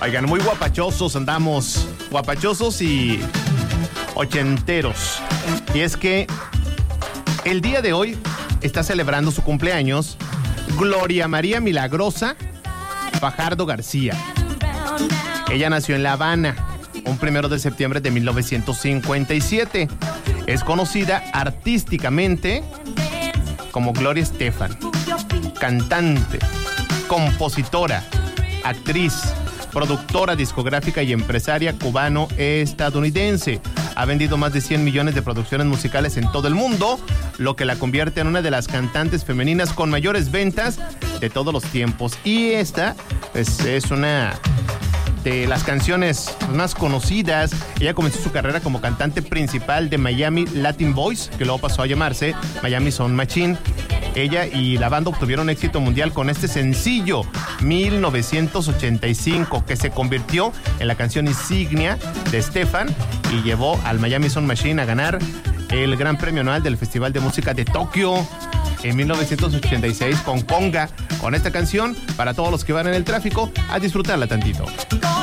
Oigan, muy guapachosos andamos, guapachosos y ochenteros. Y es que el día de hoy está celebrando su cumpleaños Gloria María Milagrosa Fajardo García. Ella nació en La Habana un 1 de septiembre de 1957. Es conocida artísticamente como Gloria Estefan, cantante, compositora, actriz, productora discográfica y empresaria cubano-estadounidense. Ha vendido más de 100 millones de producciones musicales en todo el mundo, lo que la convierte en una de las cantantes femeninas con mayores ventas de todos los tiempos. Y esta es una de las canciones más conocidas. Ella comenzó su carrera como cantante principal de Miami Latin Boys, que luego pasó a llamarse Miami Sound Machine. Ella y la banda obtuvieron éxito mundial con este sencillo 1985, que se convirtió en la canción insignia de Estefan y llevó al Miami Sound Machine a ganar el Gran Premio Anual del Festival de Música de Tokio en 1986 con Conga. Con esta canción, para todos los que van en el tráfico, a disfrutarla tantito.